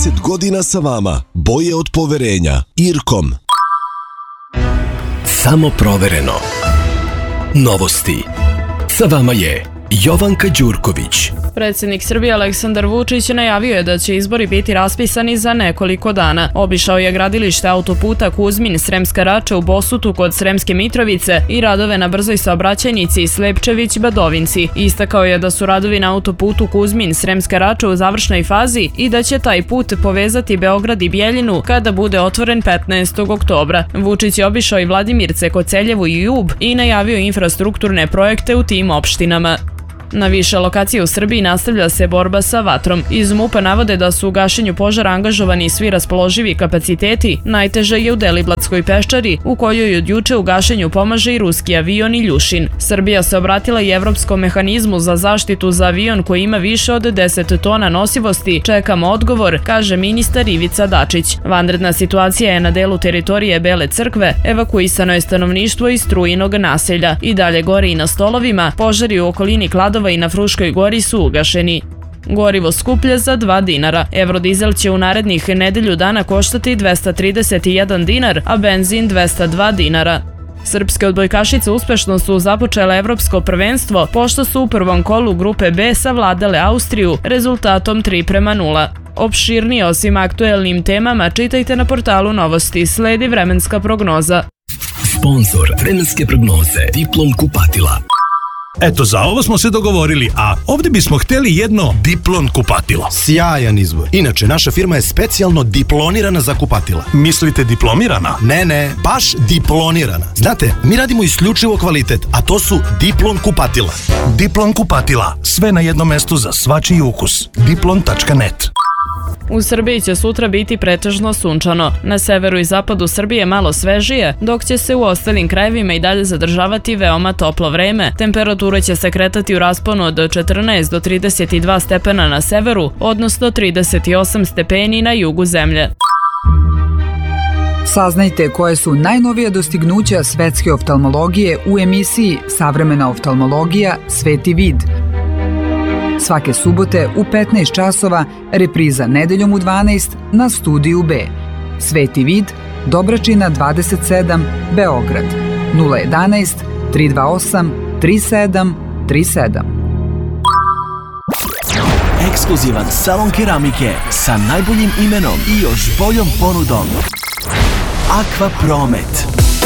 30 godina sa vama. Boje od poverenja. Irkom. Samo provereno. Novosti. Sa vama je Jovanka Đurković. Predsjednik Srbije Aleksandar Vučić najavio je da će izbori biti raspisani za nekoliko dana. Obišao je gradilište autoputa Kuzmin-Sremska Rača u Bosutu kod Sremske Mitrovice i radove na brzoj saobraćajnici Slepčević-Badovinci. Istakao je da su radovi na autoputu Kuzmin-Sremska Rača u završnoj fazi i da će taj put povezati Beograd i Bjeljinu kada bude otvoren 15. oktobra. Vučić je obišao i Vladimirce, Koceljevu i Ub i najavio infrastrukturne projekte u tim opštinama. Na više lokacije u Srbiji nastavlja se borba sa vatrom. Iz MUP-a navode da su u gašenju požara angažovani svi raspoloživi kapaciteti. Najteže je u Deliblatskoj peščari, u kojoj od juče u gašenju pomaže i ruski avion Iljušin. Srbija se obratila i Evropskom mehanizmu za zaštitu za avion koji ima više od 10 tona nosivosti. Čekamo odgovor, kaže ministar Ivica Dačić. Vanredna situacija je na delu teritorije Bele Crkve, evakuisano je stanovništvo iz Strujinog naselja. I dalje gori i na Stolovima, požari u okolini Kladova i na Fruškoj gori su ugašeni. Gorivo skuplje za 2 dinara. Eurodizel će u narednih nedelju dana koštati 231 dinar, a benzin 202 dinara. Srpske odbojkašice uspešno su započele evropsko prvenstvo, pošto su u prvom kolu grupe B savladale Austriju rezultatom 3:0. Opširnije o svim aktuelnim temama čitajte na portalu Novosti. Sledi vremenska prognoza. Sponzor vremenske prognoze Diplom kupatila. Eto, za ovo smo se dogovorili, a ovdje bismo htjeli jedno Diplon kupatilo. Sjajan izbor. Inače, naša firma je specijalno diplonirana za kupatila. Mislite diplomirana? Ne, baš diplonirana. Znate, mi radimo isključivo kvalitet, a to su Diplon kupatila. Diplon kupatila. Sve na jednom mestu za svačiji ukus. Diplon.net. U Srbiji će sutra biti pretežno sunčano. Na severu i zapadu Srbije malo svežije, dok će se u ostalim krajevima i dalje zadržavati veoma toplo vreme. Temperature će se kretati u rasponu od 14 do 32 stepena na severu, odnosno 38 stepeni na jugu zemlje. Saznajte koje su najnovija dostignuća svetske oftalmologije u emisiji Savremena oftalmologija – Sveti vid. Svake subote u 15 časova, repriza nedeljom u 12 na Studiju B. Sveti vid, Dobračina 27, Beograd. 011 328 3737. Ekskluzivan salon keramike sa najboljim imenom i još boljom ponudom. Aqua Promet.